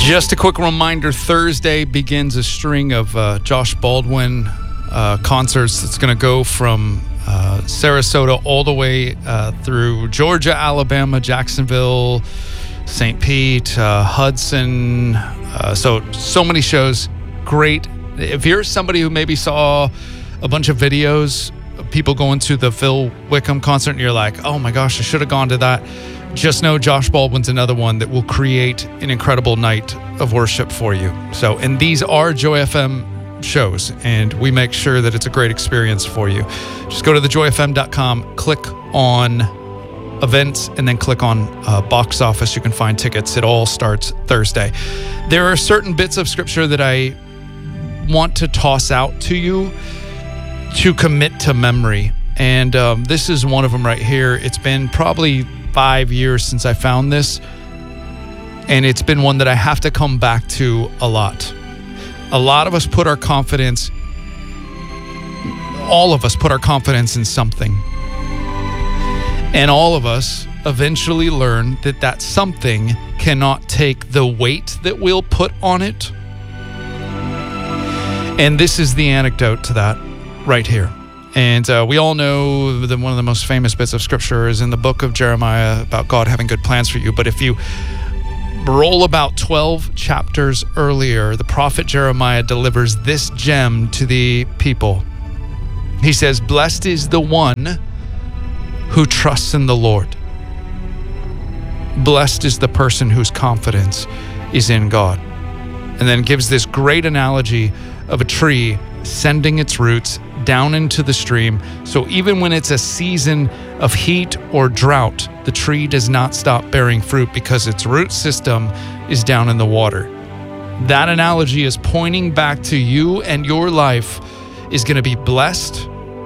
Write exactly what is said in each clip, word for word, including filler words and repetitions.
Just a quick reminder, Thursday begins a string of uh, Josh Baldwin uh, concerts that's going to go from uh, Sarasota all the way uh, through Georgia, Alabama, Jacksonville, Saint Pete, uh, Hudson. Uh, so, so many shows. Great. If you're somebody who maybe saw a bunch of videos of people going to the Phil Wickham concert and you're like, oh my gosh, I should have gone to that. Just know Josh Baldwin's another one that will create an incredible night of worship for you. So, and these are Joy F M shows, and we make sure that it's a great experience for you. Just go to the joy f m dot com, click on events, and then click on uh, box office. You can find tickets. It all starts Thursday. There are certain bits of scripture that I want to toss out to you to commit to memory. And um, this is one of them right here. It's been probably five years since I found this, and it's been one that I have to come back to a lot. A lot of us put our confidence, all of us put our confidence in something. And all of us eventually learn that that something cannot take the weight that we'll put on it. And this is the anecdote to that right here. And uh, we all know that one of the most famous bits of scripture is in the book of Jeremiah about God having good plans for you. But if you roll about twelve chapters earlier, the prophet Jeremiah delivers this gem to the people. He says, "Blessed is the one who trusts in the Lord. Blessed is the person whose confidence is in God." And then gives this great analogy of a tree sending its roots down into the stream. So even when it's a season of heat or drought, the tree does not stop bearing fruit because its root system is down in the water. That analogy is pointing back to you, and your life is going to be blessed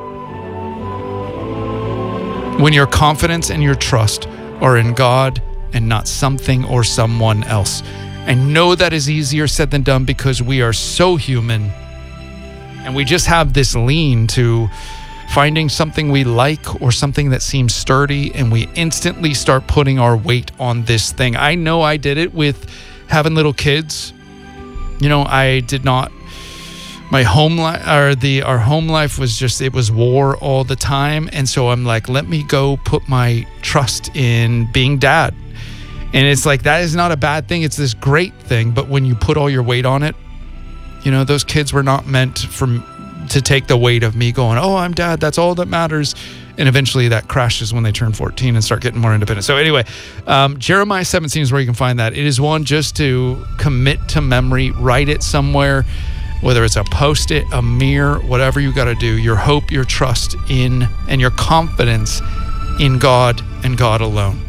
when your confidence and your trust are in God and not something or someone else. I know that is easier said than done because we are so human. And we just have this lean to finding something we like or something that seems sturdy, and we instantly start putting our weight on this thing. I know I did it with having little kids. You know, I did not, my home life, or the, our home life was just, it was war all the time. And so I'm like, let me go put my trust in being dad. And it's like, that is not a bad thing. It's this great thing. But when you put all your weight on it, you know, those kids were not meant for to take the weight of me going, oh, I'm dad, that's all that matters. And eventually that crashes when they turn fourteen and start getting more independent. So anyway, um, Jeremiah seventeen is where you can find that. It is one just to commit to memory, write it somewhere, whether it's a Post-it, a mirror, whatever you got to do. Your hope, your trust in, and your confidence in God and God alone.